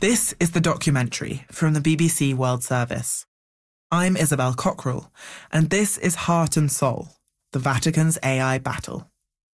This is the documentary from the BBC World Service. I'm Isabel Cockrell, and this is Heart and Soul, the Vatican's AI battle.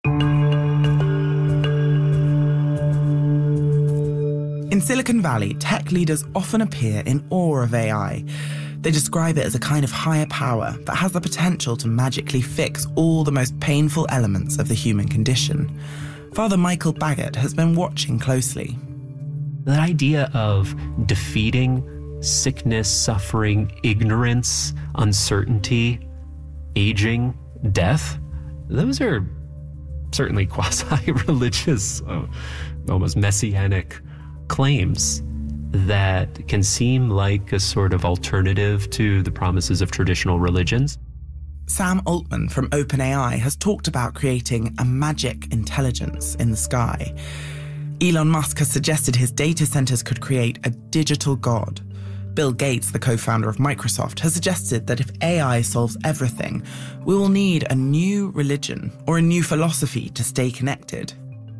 In Silicon Valley, tech leaders often appear in awe of AI. They describe it as a kind of higher power that has the potential to magically fix all the most painful elements of the human condition. Father Michael Baggott has been watching closely. That idea of defeating sickness, suffering, ignorance, uncertainty, aging, death, those are certainly quasi-religious, almost messianic claims that can seem like a sort of alternative to the promises of traditional religions. Sam Altman from OpenAI has talked about creating a magic intelligence in the sky. Elon Musk has suggested his data centers could create a digital god. Bill Gates, the co-founder of Microsoft, has suggested that if AI solves everything, we will need a new religion or a new philosophy to stay connected.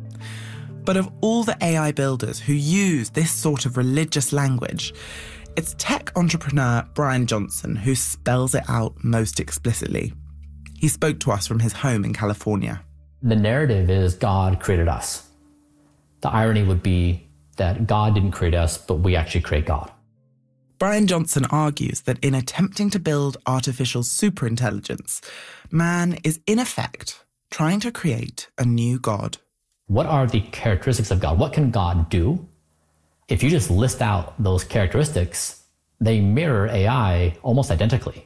But of all the AI builders who use this sort of religious language, it's tech entrepreneur Brian Johnson who spells it out most explicitly. He spoke to us from his home in California. The narrative is God created us. The irony would be that God didn't create us, but we actually create God. Brian Johnson argues that in attempting to build artificial superintelligence, man is in effect trying to create a new God. What are the characteristics of God? What can God do? If you just list out those characteristics, they mirror AI almost identically.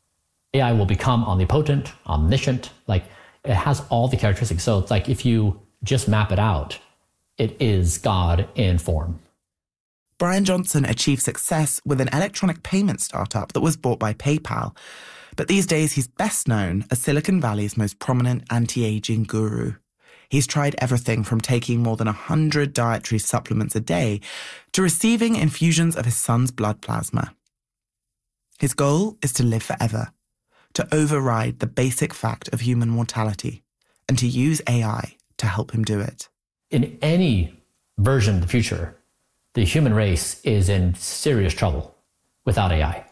AI will become omnipotent, omniscient, like it has all the characteristics. So it's like if you just map it out, it is God in form. Brian Johnson achieved success with an electronic payment startup that was bought by PayPal. But these days he's best known as Silicon Valley's most prominent anti-aging guru. He's tried everything from taking more than 100 dietary supplements a day to receiving infusions of his son's blood plasma. His goal is to live forever, to override the basic fact of human mortality, and to use AI to help him do it. In any version of the future, the human race is in serious trouble without AI.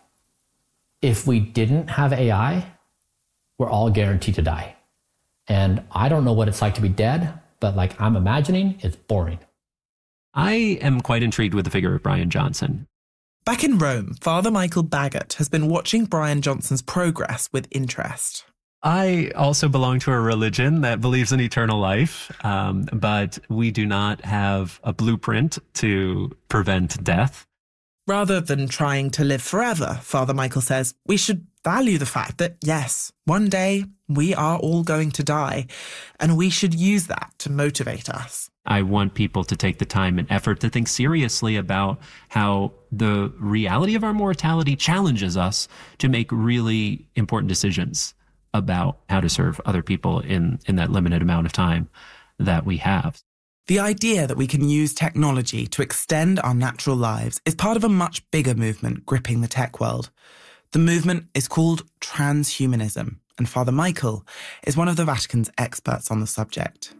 If we didn't have AI, we're all guaranteed to die. And I don't know what it's like to be dead, but like I'm imagining, it's boring. I am quite intrigued with the figure of Brian Johnson. Back in Rome, Father Michael Baggott has been watching Brian Johnson's progress with interest. I also belong to a religion that believes in eternal life, but we do not have a blueprint to prevent death. Rather than trying to live forever, Father Michael says, we should value the fact that, yes, one day we are all going to die, and we should use that to motivate us. I want people to take the time and effort to think seriously about how the reality of our mortality challenges us to make really important decisions about how to serve other people in that limited amount of time that we have. The idea that we can use technology to extend our natural lives is part of a much bigger movement gripping the tech world. The movement is called transhumanism, and Father Michael is one of the Vatican's experts on the subject.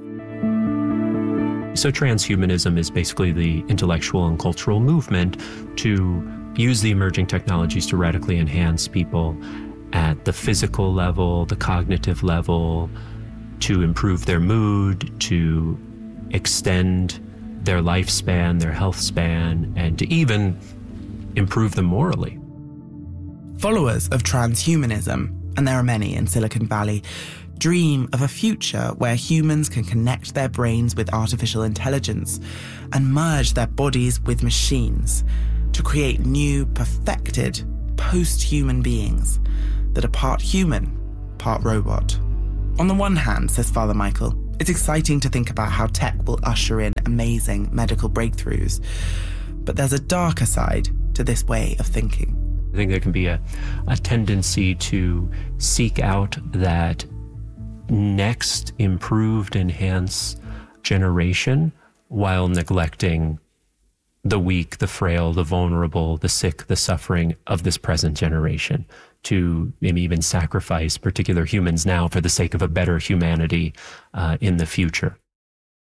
So transhumanism is basically the intellectual and cultural movement to use the emerging technologies to radically enhance people at the physical level, the cognitive level, to improve their mood, to extend their lifespan, their health span, and to even improve them morally. Followers of transhumanism, and there are many in Silicon Valley, dream of a future where humans can connect their brains with artificial intelligence and merge their bodies with machines to create new, perfected, post-human beings that are part human, part robot. On the one hand, says Father Michael, it's exciting to think about how tech will usher in amazing medical breakthroughs. But there's a darker side to this way of thinking. I think there can be a tendency to seek out that next improved, enhanced generation while neglecting the weak, the frail, the vulnerable, the sick, the suffering of this present generation, to maybe even sacrifice particular humans now for the sake of a better humanity in the future.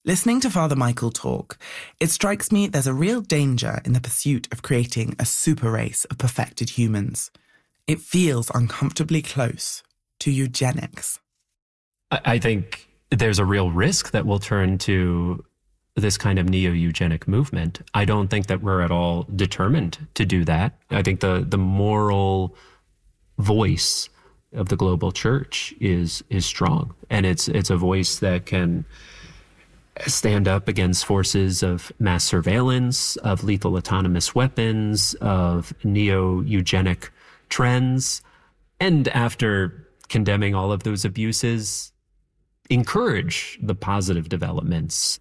Listening to Father Michael talk, it strikes me there's a real danger in the pursuit of creating a super race of perfected humans. It feels uncomfortably close to eugenics. I think there's a real risk that we'll turn to this kind of neo-eugenic movement. I don't think that we're at all determined to do that. I think the moral voice of the global church is strong, and it's a voice that can stand up against forces of mass surveillance, of lethal autonomous weapons, of neo-eugenic trends, and after condemning all of those abuses, encourage the positive developments.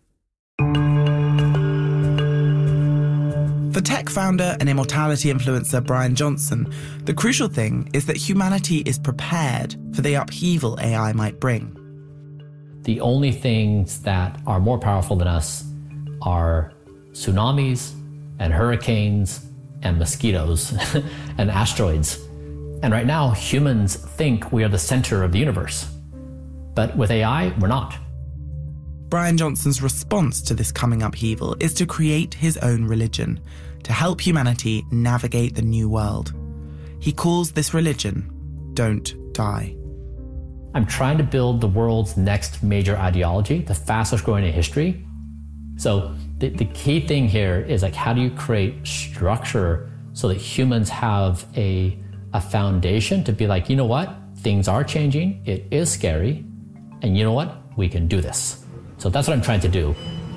For tech founder and immortality influencer Brian Johnson, the crucial thing is that humanity is prepared for the upheaval AI might bring. The only things that are more powerful than us are tsunamis and hurricanes and mosquitoes and asteroids. And right now, humans think we are the center of the universe. But with AI, we're not. Brian Johnson's response to this coming upheaval is to create his own religion, to help humanity navigate the new world. He calls this religion Don't Die. I'm trying to build the world's next major ideology, the fastest growing in history. So the key thing here is like, how do you create structure so that humans have a foundation to be like, you know what, things are changing, it is scary, and you know what, we can do this. So that's what I'm trying to do.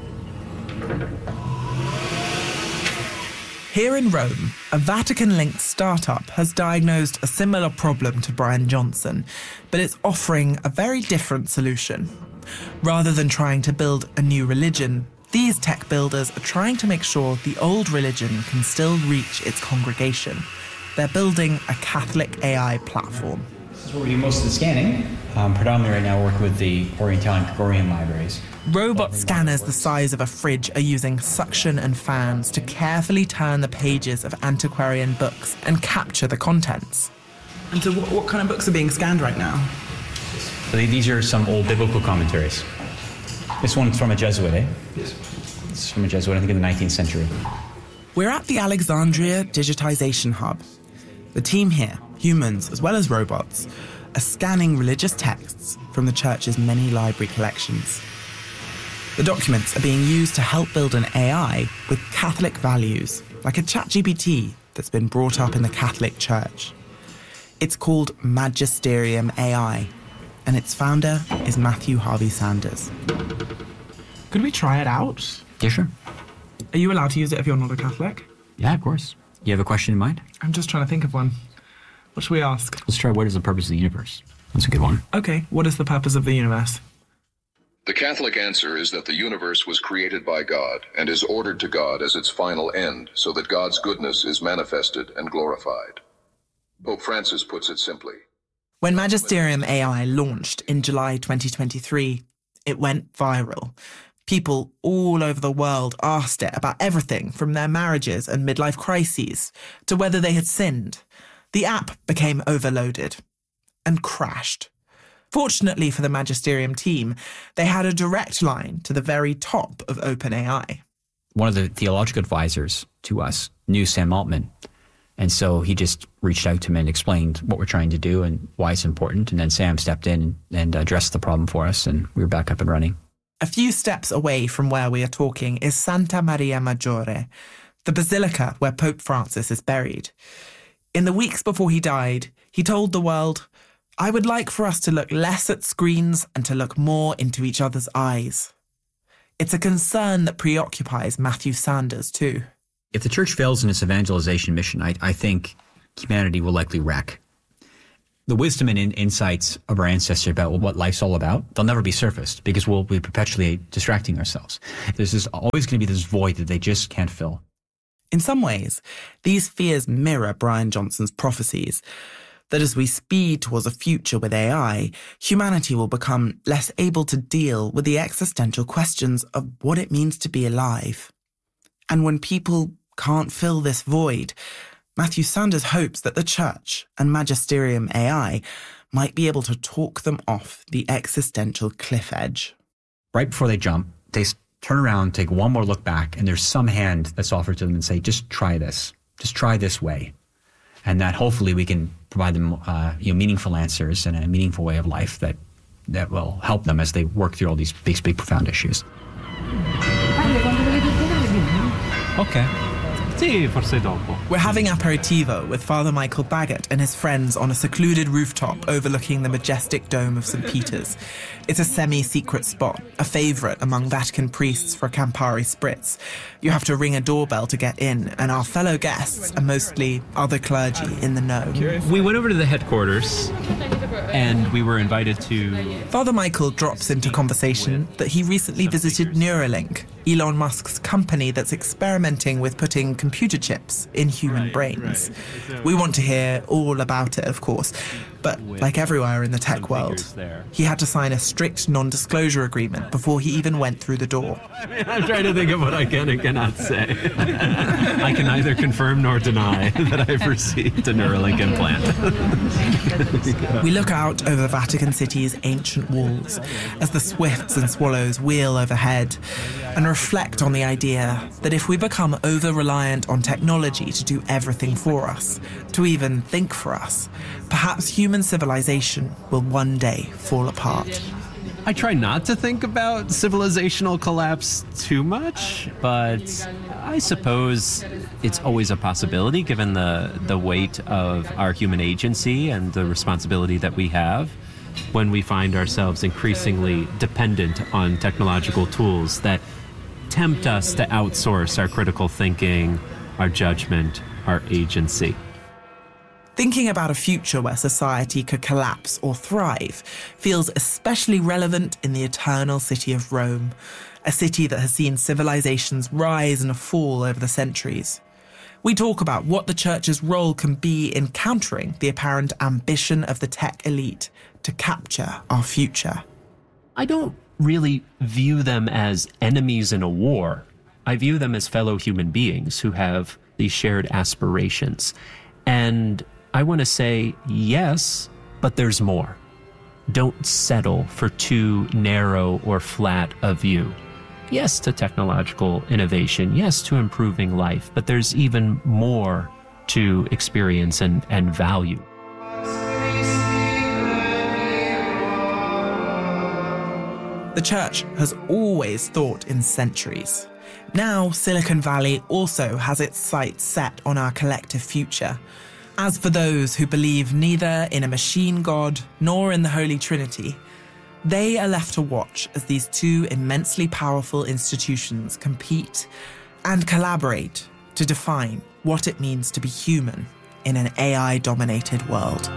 Here in Rome, a Vatican-linked startup has diagnosed a similar problem to Brian Johnson, but it's offering a very different solution. Rather than trying to build a new religion, these tech builders are trying to make sure the old religion can still reach its congregation. They're building a Catholic AI platform. This is where we do most of the scanning. Predominantly right now working with the Oriental and Gregorian libraries. Robot scanners the size of a fridge are using suction and fans to carefully turn the pages of antiquarian books and capture the contents. And so what kind of books are being scanned right now? So these are some old biblical commentaries. This one's from a Jesuit, eh? Yes. This is from a Jesuit, I think in the 19th century. We're at the Alexandria Digitization Hub. The team here, humans as well as robots, are scanning religious texts from the church's many library collections. The documents are being used to help build an AI with Catholic values, like a ChatGPT that's been brought up in the Catholic Church. It's called Magisterium AI, and its founder is Matthew Harvey Sanders. Could we try it out? Yeah, sure. Are you allowed to use it if you're not a Catholic? Yeah, of course. You have a question in mind? I'm just trying to think of one. What should we ask? Let's try, what is the purpose of the universe? That's a good one. Okay, what is the purpose of the universe? The Catholic answer is that the universe was created by God and is ordered to God as its final end, so that God's goodness is manifested and glorified. Pope Francis puts it simply. When Magisterium AI launched in July 2023, it went viral. People all over the world asked it about everything from their marriages and midlife crises to whether they had sinned. The app became overloaded and crashed. Fortunately for the Magisterium team, they had a direct line to the very top of OpenAI. One of the theological advisors to us knew Sam Altman. And so he just reached out to him and explained what we're trying to do and why it's important. And then Sam stepped in and addressed the problem for us, and we were back up and running. A few steps away from where we are talking is Santa Maria Maggiore, the basilica where Pope Francis is buried. In the weeks before he died, he told the world, "I would like for us to look less at screens and to look more into each other's eyes." It's a concern that preoccupies Matthew Sanders too. If the church fails in its evangelization mission, I think humanity will likely wreck. The wisdom and insights of our ancestors about what life's all about, they'll never be surfaced because we'll be perpetually distracting ourselves. There's always going to be this void that they just can't fill. In some ways, these fears mirror Brian Johnson's prophecies, that as we speed towards a future with AI, humanity will become less able to deal with the existential questions of what it means to be alive. And when people can't fill this void, Matthew Sanders hopes that the church and Magisterium AI might be able to talk them off the existential cliff edge. Right before they jump, they turn around, take one more look back, and there's some hand that's offered to them and say, just try this. Just try this way. And that hopefully we can provide them meaningful answers and a meaningful way of life that will help them as they work through all these big, profound issues. Okay. Sì, forse dopo. We're having aperitivo with Father Michael Baggett and his friends on a secluded rooftop overlooking the majestic dome of St. Peter's. It's a semi-secret spot, a favourite among Vatican priests for a Campari spritz. You have to ring a doorbell to get in, and our fellow guests are mostly other clergy in the know. We went over to the headquarters, and we were invited to... Father Michael drops into conversation that he recently visited Neuralink, Elon Musk's company that's experimenting with putting computer chips in human brains. We want to hear all about it, of course, but like everywhere in the tech world, he had to sign a strict non-disclosure agreement before he even went through the door. I'm trying to think of what I can and cannot say. I can neither confirm nor deny that I've received a Neuralink implant. We look out over Vatican City's ancient walls as the swifts and swallows wheel overhead and reflect on the idea that if we become over-reliant on technology to do everything for us, to even think for us, perhaps human civilization will one day fall apart. I try not to think about civilizational collapse too much, but I suppose it's always a possibility given the weight of our human agency and the responsibility that we have when we find ourselves increasingly dependent on technological tools that tempt us to outsource our critical thinking, our judgment, our agency. Thinking about a future where society could collapse or thrive feels especially relevant in the eternal city of Rome, a city that has seen civilizations rise and fall over the centuries. We talk about what the church's role can be in countering the apparent ambition of the tech elite to capture our future. I don't really view them as enemies in a war. I view them as fellow human beings who have these shared aspirations. And I want to say yes, but there's more. Don't settle for too narrow or flat a view. Yes to technological innovation, yes to improving life, but there's even more to experience and value. The church has always thought in centuries. Now, Silicon Valley also has its sights set on our collective future. As for those who believe neither in a machine god nor in the Holy Trinity, they are left to watch as these two immensely powerful institutions compete and collaborate to define what it means to be human in an AI-dominated world.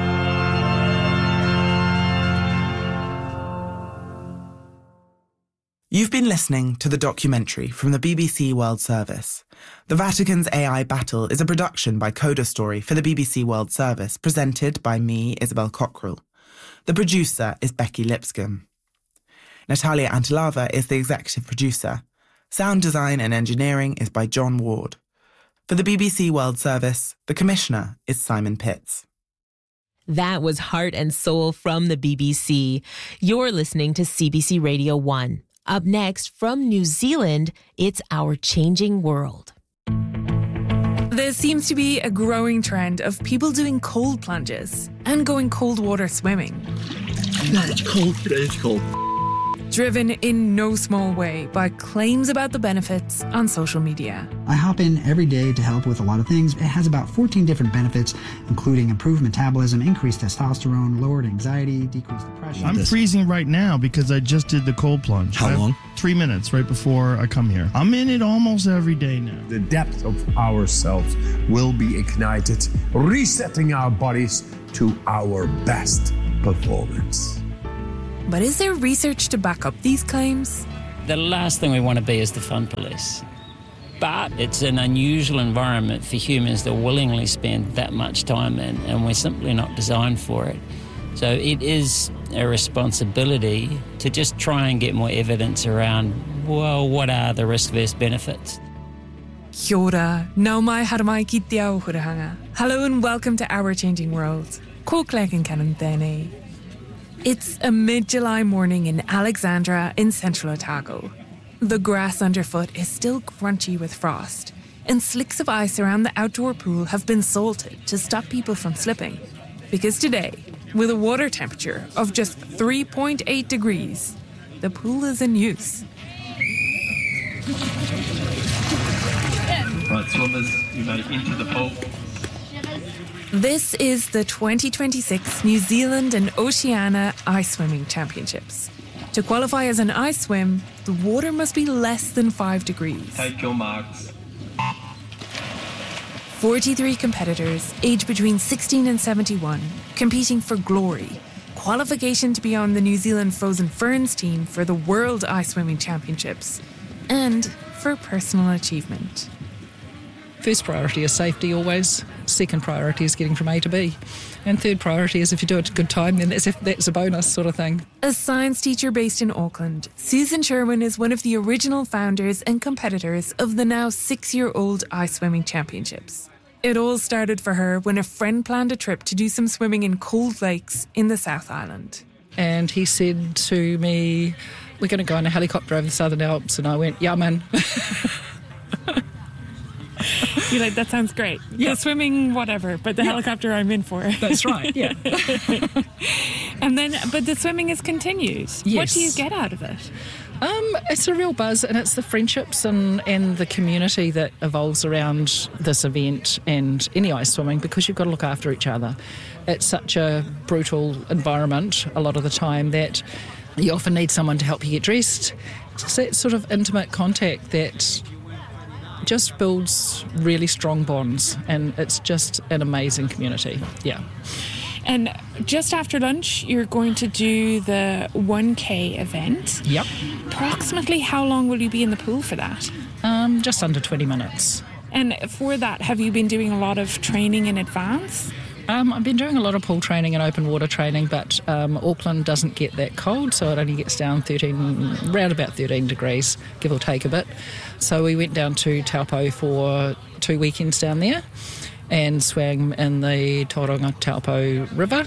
You've been listening to the documentary from the BBC World Service. The Vatican's AI Battle is a production by Coda Story for the BBC World Service, presented by me, Isabel Cockrell. The producer is Becky Lipscomb. Natalia Antilava is the executive producer. Sound design and engineering is by John Ward. For the BBC World Service, the commissioner is Simon Pitts. That was Heart and Soul from the BBC. You're listening to CBC Radio 1. Up next, from New Zealand, it's Our Changing World. There seems to be a growing trend of people doing cold plunges and going cold water swimming. It's cold today, it's cold. Driven in no small way by claims about the benefits on social media. I hop in every day to help with a lot of things. It has about 14 different benefits, including improved metabolism, increased testosterone, lowered anxiety, decreased depression. I'm freezing right now because I just did the cold plunge. How long? 3 minutes right before I come here. I'm in it almost every day now. The depth of ourselves will be ignited, resetting our bodies to our best performance. But is there research to back up these claims? The last thing we want to be is the fun police. But it's an unusual environment for humans to willingly spend that much time in, and we're simply not designed for it. So it is a responsibility to just try and get more evidence around, well, what are the risk-versus benefits? Kia ora, nau mai haramai ki te ao hurahanga. Hello and welcome to Our Changing World. Ko Clegg and Canon Tēnei. It's a mid-July morning in Alexandra in central Otago. The grass underfoot is still crunchy with frost, and slicks of ice around the outdoor pool have been salted to stop people from slipping. Because today, with a water temperature of just 3.8 degrees, the pool is in use. Right, swimmers, you may enter the pool. This is the 2026 New Zealand and Oceania Ice Swimming Championships. To qualify as an ice swim, the water must be less than 5 degrees. Take your marks. 43 competitors, aged between 16 and 71, competing for glory, qualification to be on the New Zealand Frozen Ferns team for the World Ice Swimming Championships, and for personal achievement. First priority is safety always. Second priority is getting from A to B. And third priority is if you do it at a good time, then that's a bonus sort of thing. A science teacher based in Auckland, Susan Sherwin is one of the original founders and competitors of the now 6-year-old Ice Swimming Championships. It all started for her when a friend planned a trip to do some swimming in cold lakes in the South Island. And he said to me, we're going to go on a helicopter over the Southern Alps. And I went, yeah, man. You're like, that sounds great. Yeah. The swimming, whatever, but the helicopter I'm in for. That's right, yeah. But the swimming is continued. Yes. What do you get out of it? It's a real buzz, and it's the friendships and the community that evolves around this event and any ice swimming, because you've got to look after each other. It's such a brutal environment a lot of the time that you often need someone to help you get dressed. It's that sort of intimate contact that just builds really strong bonds, and it's just an amazing community. Yeah. And just after lunch, you're going to do the 1K event. Yep. Approximately how long will you be in the pool for that? Just under 20 minutes. And for that, have you been doing a lot of training in advance? I've been doing a lot of pool training and open water training, but Auckland doesn't get that cold, so it only gets down around about 13 degrees, give or take a bit. So we went down to Taupo for 2 weekends down there and swam in the Tauranga Taupo River,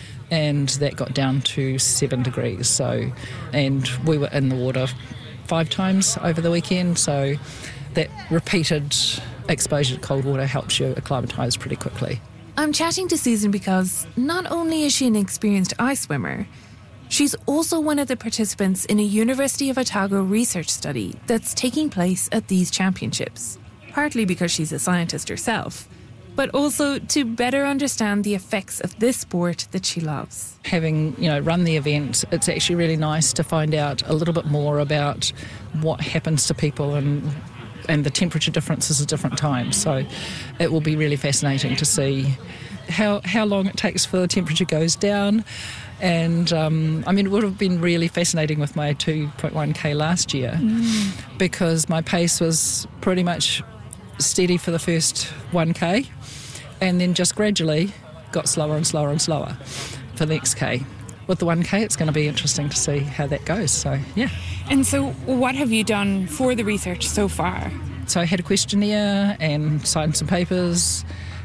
and that got down to 7 degrees. And we were in the water 5 times over the weekend, so that repeated exposure to cold water helps you acclimatise pretty quickly. I'm chatting to Susan because not only is she an experienced ice swimmer, she's also one of the participants in a University of Otago research study that's taking place at these championships, partly because she's a scientist herself, but also to better understand the effects of this sport that she loves. Having, run the event, it's actually really nice to find out a little bit more about what happens to people and the temperature differences at different times. So it will be really fascinating to see how long it takes before the temperature goes down. And it would have been really fascinating with my 2.1K last year because my pace was pretty much steady for the first 1K and then just gradually got slower and slower and slower for the next K. With the 1K, it's going to be interesting to see how that goes. So, yeah. And so what have you done for the research so far? So I had a questionnaire and signed some papers,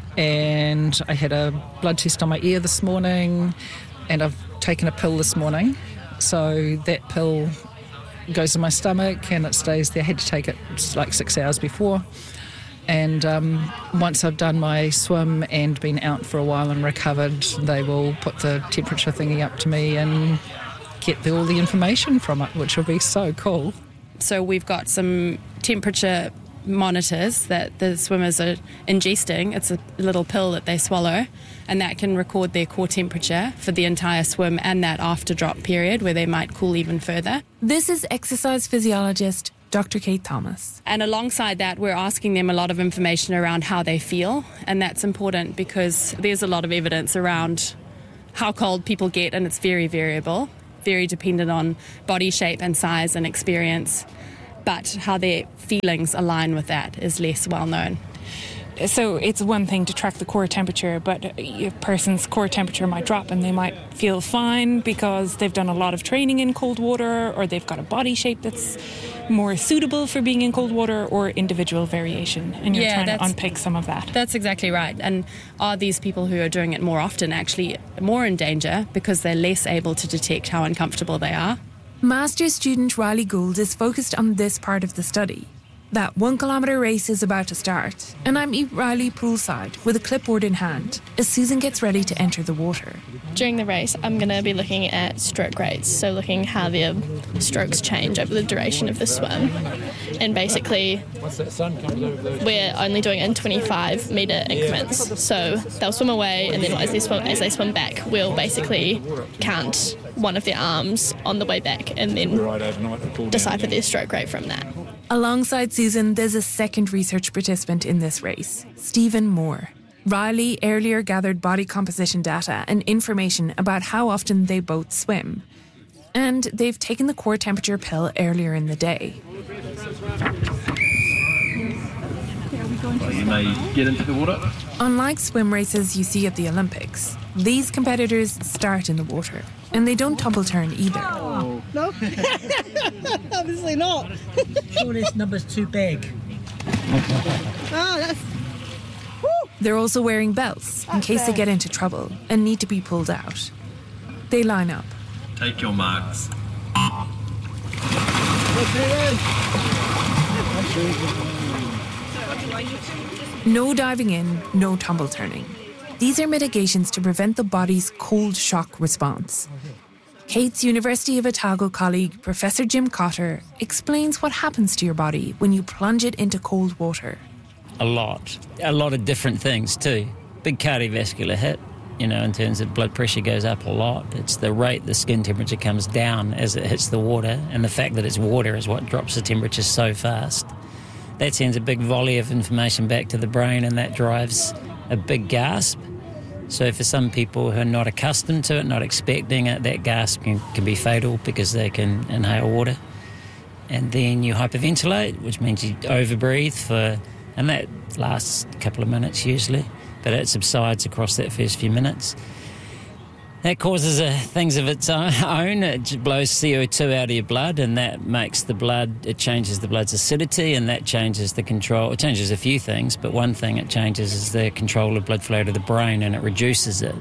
and I had a blood test on my ear this morning, and I've taken a pill this morning. So that pill goes in my stomach and it stays there. I had to take it like 6 hours before. And once I've done my swim and been out for a while and recovered, they will put the temperature thingy up to me and get all the information from it, which will be so cool. So we've got some temperature monitors that the swimmers are ingesting. It's a little pill that they swallow, and that can record their core temperature for the entire swim and that after drop period where they might cool even further. This is exercise physiologist Dr. Kate Thomas. And alongside that, we're asking them a lot of information around how they feel, and that's important because there's a lot of evidence around how cold people get, and it's very variable, very dependent on body shape and size and experience, but how their feelings align with that is less well known. So it's one thing to track the core temperature, but a person's core temperature might drop and they might feel fine because they've done a lot of training in cold water, or they've got a body shape that's more suitable for being in cold water, or individual variation. And you're trying to unpick some of that. That's exactly right. And are these people who are doing it more often actually more in danger because they're less able to detect how uncomfortable they are? Master's student Riley Gould is focused on this part of the study. That 1 kilometre race is about to start, and I meet Riley poolside with a clipboard in hand as Susan gets ready to enter the water. During the race, I'm going to be looking at stroke rates, so looking how their strokes change over the duration of the swim. And basically, we're only doing it in 25-metre increments. So they'll swim away, and then as they swim back, we'll basically count one of their arms on the way back and then decipher their stroke rate from that. Alongside Susan, there's a second research participant in this race, Stephen Moore. Riley earlier gathered body composition data and information about how often they both swim. And they've taken the core temperature pill earlier in the day. Well, you may get into the water. Unlike swim races you see at the Olympics, these competitors start in the water, and they don't tumble turn either. Oh. No, obviously not. Sure, this number's too big. That's... They're also wearing belts in case they get into trouble and need to be pulled out. They line up. Take your marks. No diving in, no tumble turning. These are mitigations to prevent the body's cold shock response. Kate's University of Otago colleague, Professor Jim Cotter, explains what happens to your body when you plunge it into cold water. A lot of different things too. Big cardiovascular hit, in terms of blood pressure goes up a lot. It's the rate the skin temperature comes down as it hits the water, and the fact that it's water is what drops the temperature so fast. That sends a big volley of information back to the brain, and that drives a big gasp. So for some people who are not accustomed to it, not expecting it, that gasp can be fatal because they can inhale water. And then you hyperventilate, which means you overbreathe and that lasts a couple of minutes usually, but it subsides across that first few minutes. That causes things of its own. It blows CO2 out of your blood, and that makes it changes the blood's acidity, and that changes the control. It changes a few things, but one thing it changes is the control of blood flow to the brain, and it reduces it.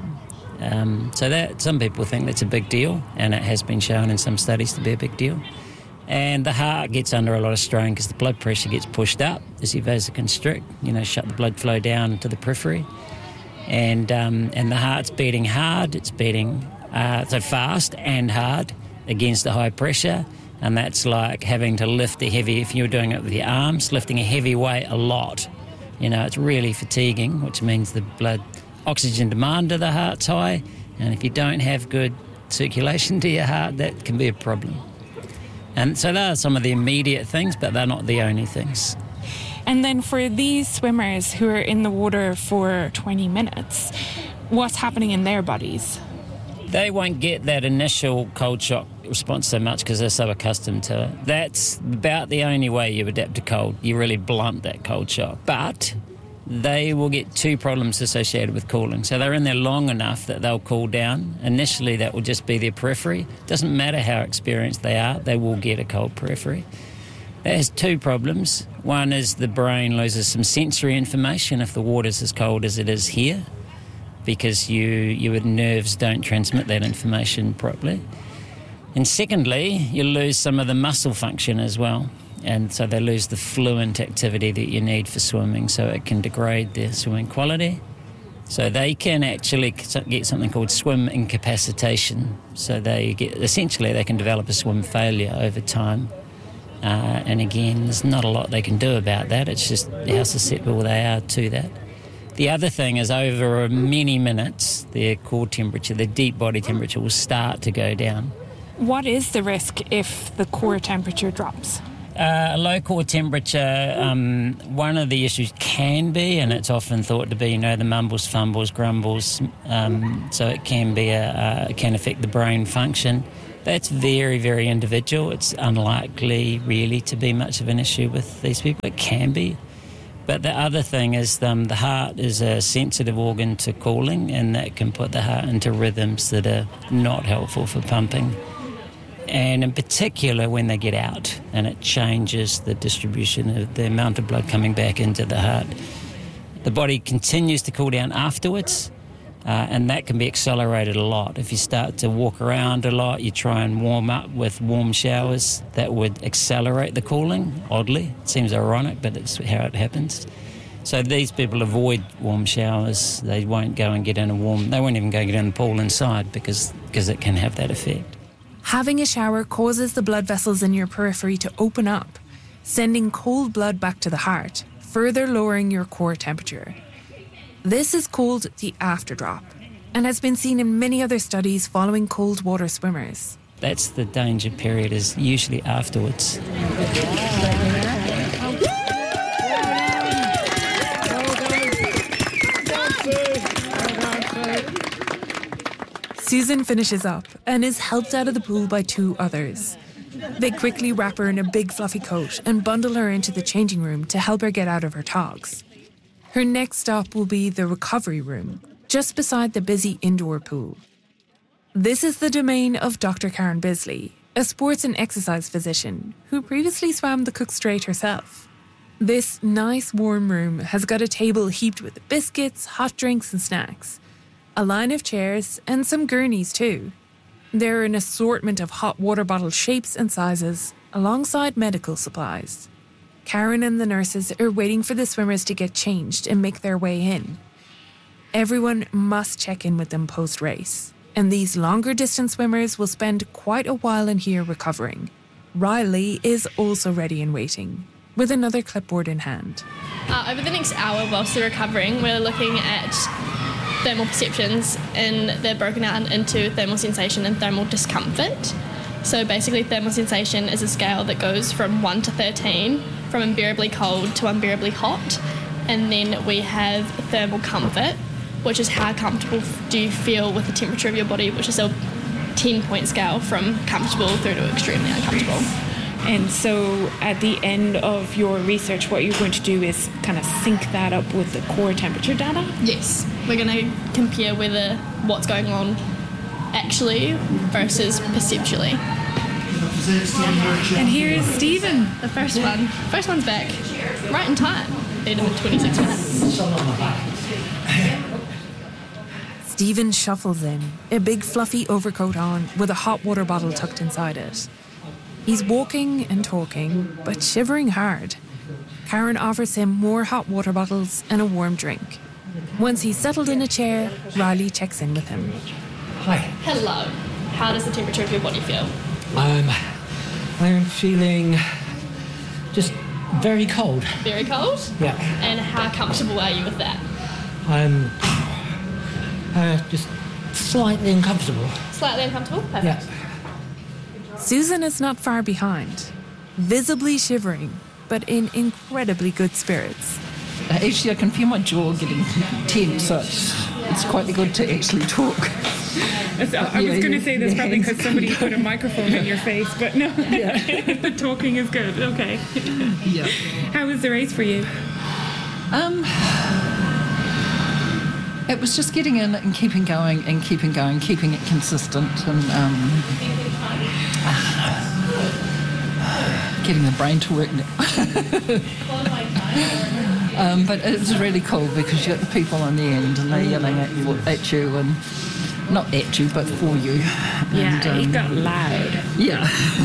So that some people think that's a big deal, and it has been shown in some studies to be a big deal. And the heart gets under a lot of strain because the blood pressure gets pushed up as you vasoconstrict, shut the blood flow down to the periphery. And the heart's beating hard. It's beating so fast and hard against the high pressure, and that's like having to lift if you were doing it with your arms, lifting a heavy weight a lot. It's really fatiguing, which means the blood oxygen demand of the heart's high, and if you don't have good circulation to your heart, that can be a problem. And so there are some of the immediate things, but they're not the only things. And then for these swimmers who are in the water for 20 minutes, what's happening in their bodies? They won't get that initial cold shock response so much because they're so accustomed to it. That's about the only way you adapt to cold. You really blunt that cold shock. But they will get two problems associated with cooling. So they're in there long enough that they'll cool down. Initially, that will just be their periphery. Doesn't matter how experienced they are, they will get a cold periphery. That has two problems. One is the brain loses some sensory information if the water's as cold as it is here, because your nerves don't transmit that information properly. And secondly, you lose some of the muscle function as well. And so they lose the fluent activity that you need for swimming, so it can degrade their swimming quality. So they can actually get something called swim incapacitation. So they can develop a swim failure over time. And again, there's not a lot they can do about that. It's just how susceptible they are to that. The other thing is over many minutes, their core temperature, their deep body temperature will start to go down. What is the risk if the core temperature drops? Low core temperature, one of the issues can be, and it's often thought to be, the mumbles, fumbles, grumbles. So it can be it can affect the brain function. That's very, very individual. It's unlikely really to be much of an issue with these people. It can be. But the other thing is the heart is a sensitive organ to cooling, and that can put the heart into rhythms that are not helpful for pumping. And in particular when they get out, and it changes the distribution of the amount of blood coming back into the heart. The body continues to cool down afterwards, And that can be accelerated a lot. If you start to walk around a lot, you try and warm up with warm showers, that would accelerate the cooling, oddly. It seems ironic, but it's how it happens. So these people avoid warm showers. They won't go and get in they won't even go get in the pool inside because it can have that effect. Having a shower causes the blood vessels in your periphery to open up, sending cold blood back to the heart, further lowering your core temperature. This is called the afterdrop and has been seen in many other studies following cold water swimmers. That's the danger period, is usually afterwards. Susan finishes up and is helped out of the pool by 2 others. They quickly wrap her in a big fluffy coat and bundle her into the changing room to help her get out of her togs. Her next stop will be the recovery room, just beside the busy indoor pool. This is the domain of Dr. Karen Bisley, a sports and exercise physician who previously swam the Cook Strait herself. This nice warm room has got a table heaped with biscuits, hot drinks and snacks, a line of chairs and some gurneys too. There are an assortment of hot water bottle shapes and sizes, alongside medical supplies. Karen and the nurses are waiting for the swimmers to get changed and make their way in. Everyone must check in with them post-race, and these longer distance swimmers will spend quite a while in here recovering. Riley is also ready and waiting, with another clipboard in hand. Over the next hour whilst they're recovering, we're looking at thermal perceptions, and they're broken out into thermal sensation and thermal discomfort. So basically thermal sensation is a scale that goes from 1 to 13, from unbearably cold to unbearably hot. And then we have thermal comfort, which is how comfortable do you feel with the temperature of your body, which is a 10-point scale from comfortable through to extremely uncomfortable. And so at the end of your research, what you're going to do is kind of sync that up with the core temperature data? Yes. We're going to compare what's going on actually versus perceptually. And here is Stephen. The first one. First one's back. Right in time. Beat him in 26 minutes. Stephen shuffles in, a big fluffy overcoat on with a hot water bottle tucked inside it. He's walking and talking, but shivering hard. Karen offers him more hot water bottles and a warm drink. Once he's settled in a chair, Riley checks in with him. Hi. Hello. How does the temperature of your body feel? I'm feeling just very cold. Very cold? Yeah. And how comfortable are you with that? I'm just slightly uncomfortable. Slightly uncomfortable? Perfect. Yeah. Susan is not far behind, visibly shivering, but in incredibly good spirits. Actually, I can feel my jaw getting tense, so it's quite good to actually talk. I was going to say this probably because somebody put a microphone in your face, but no, the talking is good. Okay. Yeah. How was the race for you? It was just getting in and keeping going and keeping it consistent, and getting the brain to work now. But it's really cool because you got the people on the end and they're yelling at you, and not at you, but for you. Yeah, and, it got loud. Yeah.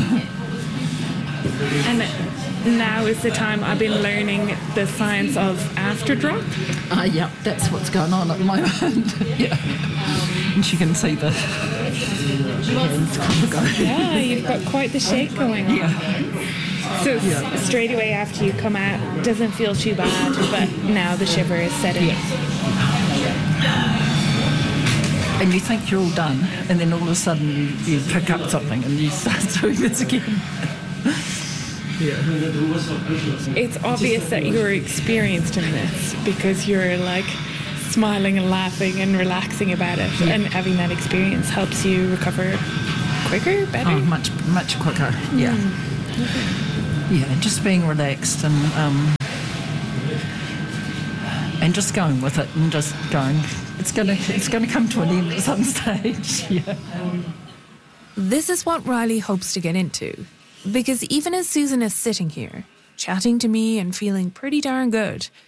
And now is the time I've been learning the science of afterdrop. Yeah, that's what's going on at the moment. Yeah. And you can see the... Yeah, you've got quite the shake going on. Yeah. So straight away after you come out, doesn't feel too bad, but now the shiver is setting. And you think you're all done, and then all of a sudden you pick up something and you start doing this again. It's obvious that you're experienced in this because you're like smiling and laughing and relaxing about it, and having that experience helps you recover quicker, better? Oh, much quicker, yeah. Yeah, just being relaxed and just going with it and just going. It's gonna come to an end at some stage. Yeah. This is what Riley hopes to get into, because even as Susan is sitting here, chatting to me and feeling pretty darn good,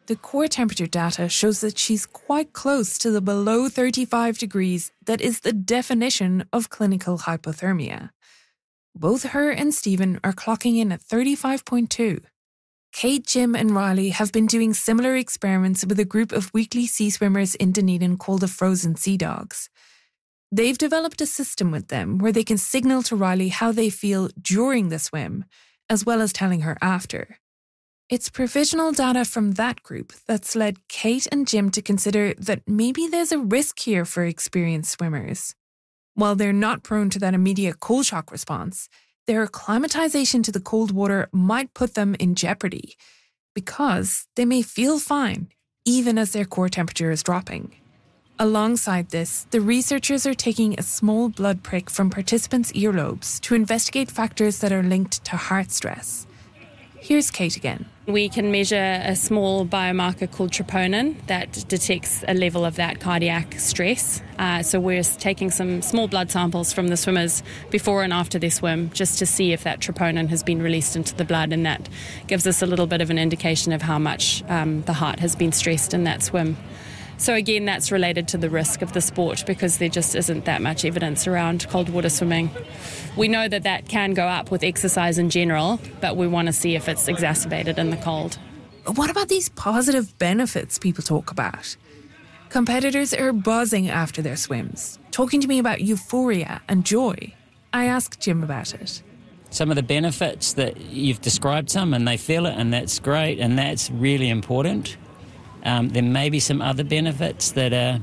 the core temperature data shows that she's quite close to the below 35 degrees that is the definition of clinical hypothermia. Both her and Stephen are clocking in at 35.2. Kate, Jim and Riley have been doing similar experiments with a group of weekly sea swimmers in Dunedin called the Frozen Sea Dogs. They've developed a system with them where they can signal to Riley how they feel during the swim, as well as telling her after. It's provisional data from that group that's led Kate and Jim to consider that maybe there's a risk here for experienced swimmers. While they're not prone to that immediate cold shock response, their acclimatization to the cold water might put them in jeopardy because they may feel fine even as their core temperature is dropping. Alongside this, the researchers are taking a small blood prick from participants' earlobes to investigate factors that are linked to heart stress. Here's Kate again. We can measure a small biomarker called troponin that detects a level of that cardiac stress. So we're taking some small blood samples from the swimmers before and after their swim just to see if that troponin has been released into the blood, and that gives us a little bit of an indication of how much the heart has been stressed in that swim. So again, that's related to the risk of the sport because there just isn't that much evidence around cold water swimming. We know that that can go up with exercise in general, but we want to see if it's exacerbated in the cold. What about these positive benefits people talk about? Competitors are buzzing after their swims, talking to me about euphoria and joy. I asked Jim about it. Some of the benefits that you've described some, and they feel it, and that's great, and that's really important. There may be some other benefits that are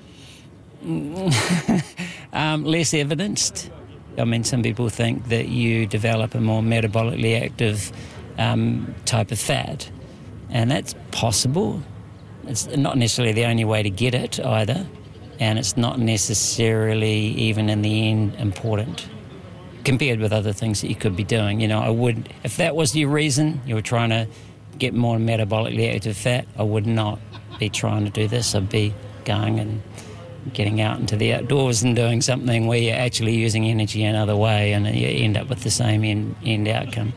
less evidenced. I mean, some people think that you develop a more metabolically active type of fat, and that's possible. It's not necessarily the only way to get it either, and it's not necessarily even in the end important compared with other things that you could be doing. You know, if that was your reason, you were trying to get more metabolically active fat, I would not be trying to do this. I'd be going and getting out into the outdoors and doing something where you're actually using energy another way, and you end up with the same end outcome.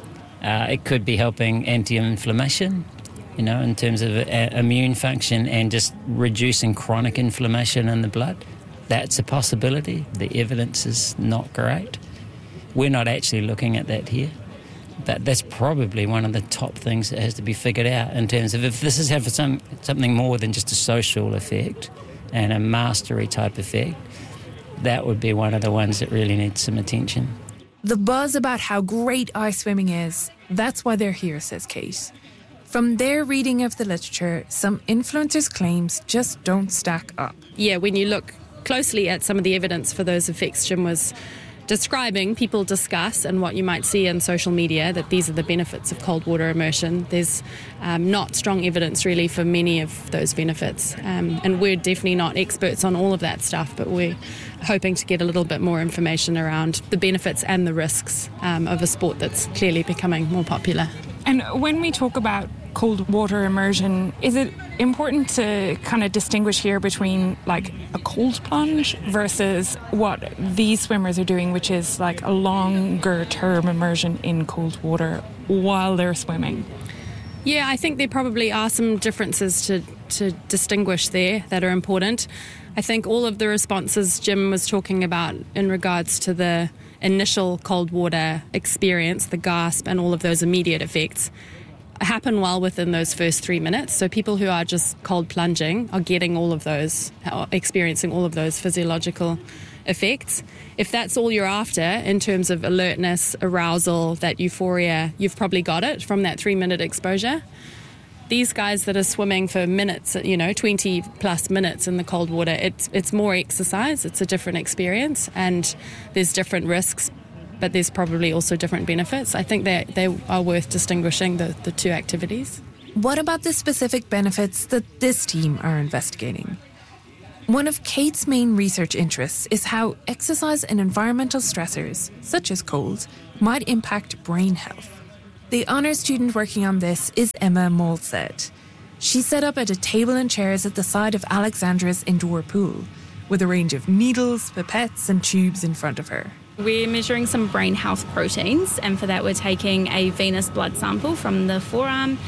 It could be helping anti-inflammation, you know, in terms of immune function and just reducing chronic inflammation in the blood. That's a possibility. The evidence is not great. We're not actually looking at that here. But that's probably one of the top things that has to be figured out in terms of if this is having something more than just a social effect and a mastery type effect, that would be one of the ones that really needs some attention. The buzz about how great ice swimming is, that's why they're here, says Kate. From their reading of the literature, some influencers' claims just don't stack up. Yeah, when you look closely at some of the evidence for those effects Jim was describing, people discuss, and what you might see in social media, that these are the benefits of cold water immersion. There's not strong evidence really for many of those benefits, and we're definitely not experts on all of that stuff, but we're hoping to get a little bit more information around the benefits and the risks of a sport that's clearly becoming more popular. And when we talk about cold water immersion, is it important to kind of distinguish here between like a cold plunge versus what these swimmers are doing, which is like a longer term immersion in cold water while they're swimming? Yeah, I think there probably are some differences to distinguish there that are important. I think all of the responses Jim was talking about in regards to the initial cold water experience, the gasp and all of those immediate effects, happen well within those first 3 minutes. So people who are just cold plunging are getting all of those, experiencing all of those physiological effects. If that's all you're after in terms of alertness, arousal, that euphoria, you've probably got it from that 3-minute exposure. These guys that are swimming for minutes, 20 plus minutes in the cold water, it's more exercise, it's a different experience, and there's different risks, but there's probably also different benefits. I think they are worth distinguishing the two activities. What about the specific benefits that this team are investigating? One of Kate's main research interests is how exercise and environmental stressors, such as cold, might impact brain health. The honours student working on this is Emma Molsed. She set up at a table and chairs at the side of Alexandra's indoor pool, with a range of needles, pipettes and tubes in front of her. We're measuring some brain health proteins, and for that we're taking a venous blood sample from the forearm,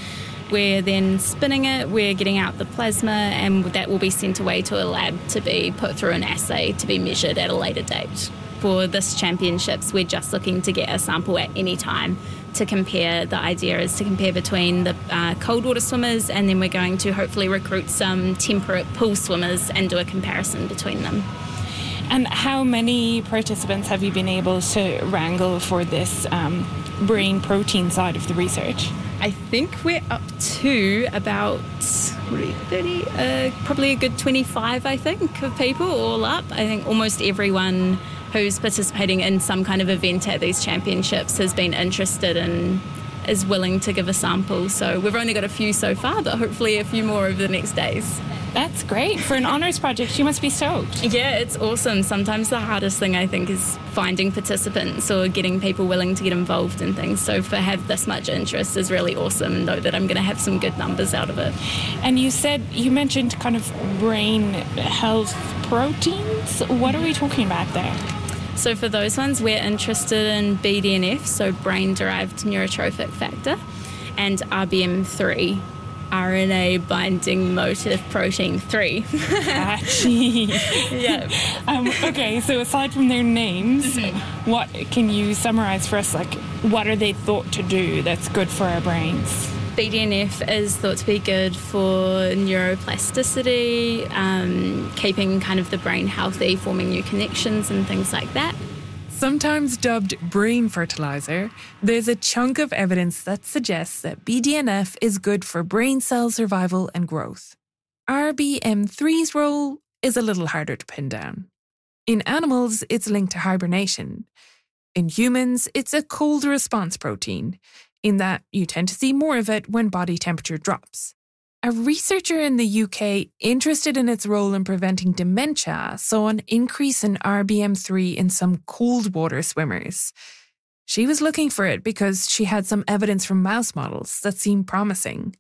We're then spinning it, we're getting out the plasma, and that will be sent away to a lab to be put through an assay to be measured at a later date. For this championships, we're just looking to get a sample at any time to compare. The idea is to compare between the cold water swimmers, and then we're going to hopefully recruit some temperate pool swimmers and do a comparison between them. And how many participants have you been able to wrangle for this brain protein side of the research? I think we're up to about 30, probably a good 25, I think, of people all up. I think almost everyone who's participating in some kind of event at these championships has been interested and is willing to give a sample. So we've only got a few so far, but hopefully a few more over the next days. That's great. For an honours project, you must be stoked. Yeah, it's awesome. Sometimes the hardest thing, I think, is finding participants or getting people willing to get involved in things. So to have this much interest is really awesome, and know that I'm going to have some good numbers out of it. And you mentioned kind of brain health proteins. What are we talking about there? So for those ones, we're interested in BDNF, so brain-derived neurotrophic factor, and RBM3, RNA binding motif protein 3. Yeah. Okay, so aside from their names, what can you summarize for us? Like, what are they thought to do that's good for our brains? BDNF is thought to be good for neuroplasticity, keeping kind of the brain healthy, forming new connections and things like that. Sometimes dubbed brain fertilizer, there's a chunk of evidence that suggests that BDNF is good for brain cell survival and growth. RBM3's role is a little harder to pin down. In animals, it's linked to hibernation. In humans, it's a cold response protein, in that you tend to see more of it when body temperature drops. A researcher in the UK interested in its role in preventing dementia saw an increase in RBM3 in some cold water swimmers. She was looking for it because she had some evidence from mouse models that seemed promising.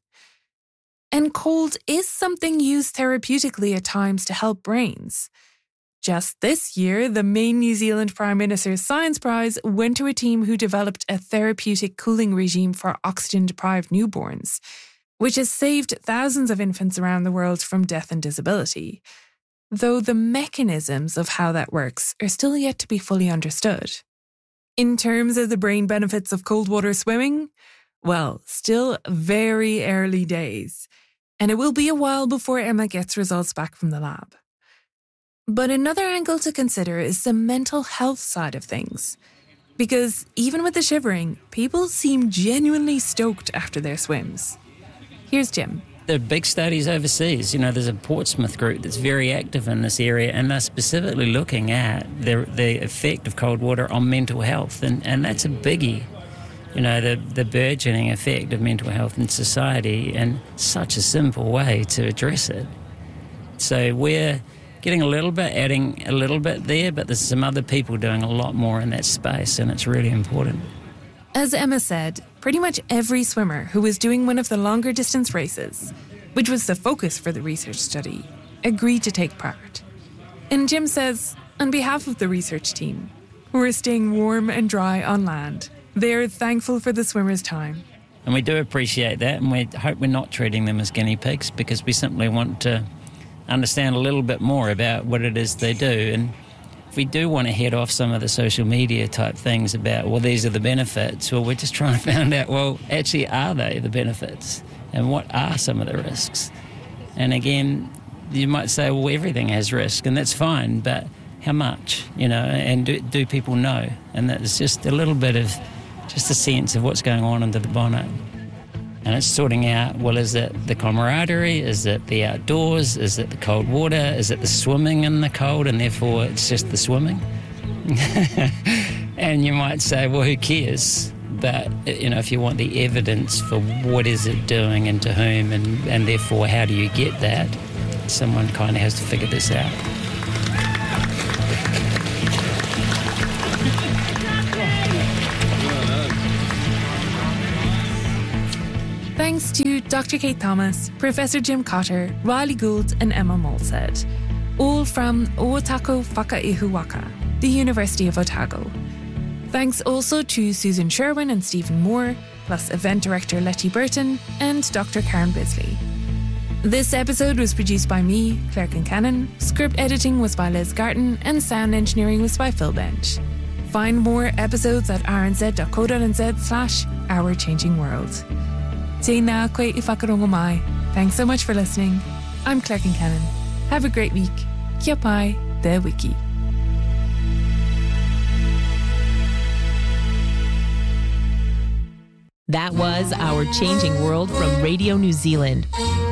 And cold is something used therapeutically at times to help brains. Just this year, the main New Zealand Prime Minister's Science Prize went to a team who developed a therapeutic cooling regime for oxygen-deprived newborns, which has saved thousands of infants around the world from death and disability, though the mechanisms of how that works are still yet to be fully understood. In terms of the brain benefits of cold water swimming, well, still very early days, and it will be a while before Emma gets results back from the lab. But another angle to consider is the mental health side of things, because even with the shivering, people seem genuinely stoked after their swims. Here's Jim. There are big studies overseas. There's a Portsmouth group that's very active in this area, and they're specifically looking at the effect of cold water on mental health, and that's a biggie. The burgeoning effect of mental health in society, and such a simple way to address it. So we're getting adding a little bit there, but there's some other people doing a lot more in that space, and it's really important. As Emma said, pretty much every swimmer who was doing one of the longer distance races, which was the focus for the research study, agreed to take part. And Jim says, on behalf of the research team, who are staying warm and dry on land, they're thankful for the swimmers' time. And we do appreciate that, and we hope we're not treating them as guinea pigs, because we simply want to understand a little bit more about what it is they do. And if we do want to head off some of the social media type things about, well, these are the benefits, well, we're just trying to find out, well, actually, are they the benefits? And what are some of the risks? And again, you might say, well, everything has risk, and that's fine, but how much, and do people know? And that's just a little bit of just a sense of what's going on under the bonnet. And it's sorting out, well, is it the camaraderie? Is it the outdoors? Is it the cold water? Is it the swimming in the cold, and therefore it's just the swimming? And you might say, well, who cares? But, if you want the evidence for what is it doing and to whom, and therefore how do you get that, someone kind of has to figure this out. Thanks to Dr. Kate Thomas, Professor Jim Cotter, Riley Gould and Emma Molsed, all from Ōtako Whakaihuwaka, the University of Otago. Thanks also to Susan Sherwin and Stephen Moore, plus event director Letty Burton and Dr. Karen Bisley. This episode was produced by me, Claire Kincannon, script editing was by Liz Garton, and sound engineering was by Phil Bench. Find more episodes at rnz.co.nz/Our Changing World. Tēnā koe I whakarongo mai. Thanks so much for listening. I'm Claire Kincannon. Have a great week. Kia pai, te wiki. That was Our Changing World from Radio New Zealand.